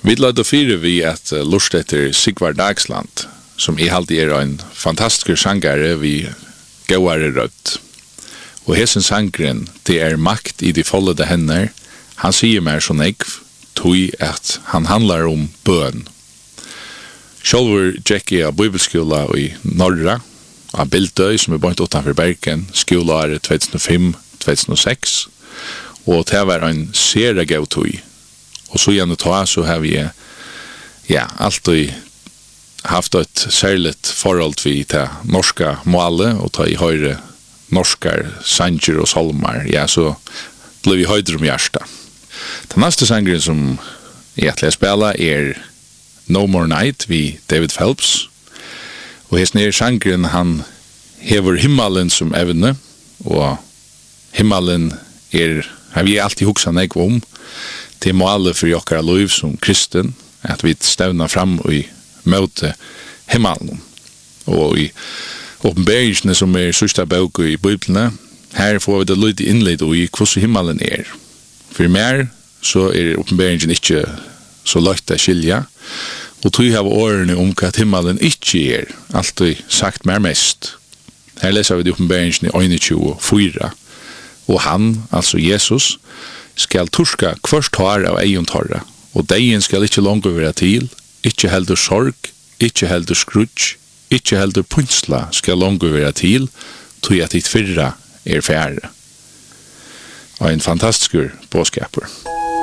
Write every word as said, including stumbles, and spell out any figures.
Vi lade fyra vi at uh, lust etter Sigvard Dagsland, som i halvt er en fantastisk sangare vi gåare rødt. Og hesen sangren, det er makt i de foldede hender, han sier mer så negv, tog at han handlar om bøn. Sjálfur gikk jeg av bibelskola i Norra, av Bildøy, som er bort utanfor Bergen, skoleåret två tusen fem til två tusen sex, og det var en sere gau tog. Og så gjennom ta så har vi ja, alltid haft et særligt forhold vi til norska måle, og ta i høyre norskar sanger og solmar, ja, så ble vi høyder om hjärsta. Den neste sangeren som jeg ætler å spela er No More Night vi David Phelps. Og hesten er sangeren, han hever himmelen som evne, og himmelen er, har vi alltid huksa nek om, til målet for jokkara liv som kristen, at vi stevner fram i møte himmelen. Og i åpenberingsene som er sørste bøk i Bibelene, her får vi det litt innleid i hvordan himmelen er. For mer så er åpenberingen ikke så lagt å skilja, og tog har årene om hva himmelen ikke er, alltid sagt mer mest. Her leser vi det åpenberingen i tjueåtte og fire, og han, altså Jesus, skal turska kvørst har av egen torra, og deien skal ikke langt være til, ikke heldur sorg, ikke heldur skrutsk, ikke heldur punsla skal langt være til, tog at ditt fyrra er færre. Og en fantastisk bådskaper.